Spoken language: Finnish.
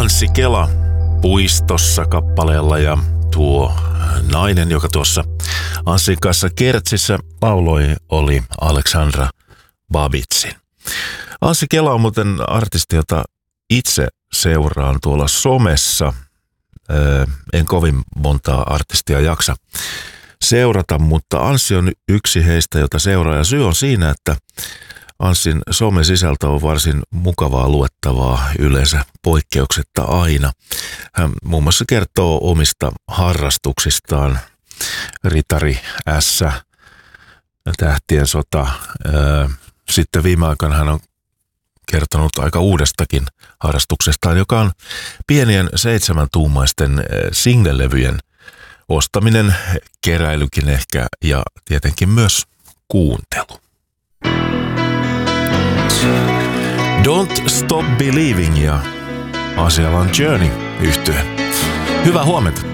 Anssi Kela puistossa kappaleella ja tuo nainen, joka tuossa Anssin kanssa kertsissä lauloi, oli Aleksandra Babitsin. Anssi Kela on muuten artisti, jota itse seuraan tuolla somessa. En kovin montaa artistia jaksa seurata, mutta Anssi on yksi heistä, jota seuraa. Ja syy on siinä, että Anssin somesisältö on varsin mukavaa luettavaa, yleensä poikkeuksetta aina. Hän muun muassa kertoo omista harrastuksistaan, Ritari S, Tähtien sota. Sitten viime aikoina hän on kertonut aika uudestakin harrastuksestaan, joka on pienien 7-tuumaisten single-levyjen ostaminen, keräilykin ehkä ja tietenkin myös kuuntelu. Don't Stop Believing ja Asialan Journey -yhtye. Hyvää huomenta.